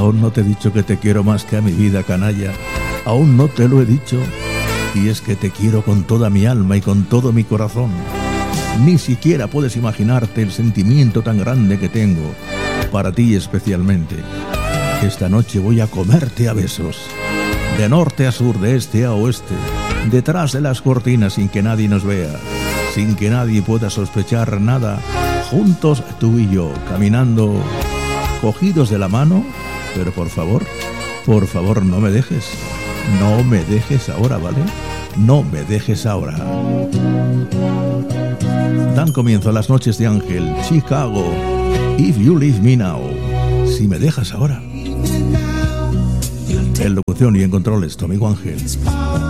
Aún no te he dicho que te quiero más que a mi vida, canalla. Aún no te lo he dicho. Y es que te quiero con toda mi alma y con todo mi corazón. Ni siquiera puedes imaginarte el sentimiento tan grande que tengo para ti especialmente. Esta noche voy a comerte a besos, de norte a sur, de este a oeste, detrás de las cortinas sin que nadie nos vea, sin que nadie pueda sospechar nada, juntos tú y yo, caminando, cogidos de la mano. Pero por favor, no me dejes ahora, ¿vale? No me dejes ahora. Dan comienzo a las noches de Ángel, Chicago, If You Leave Me Now, si me dejas ahora. En locución y en controles, tu amigo Ángel.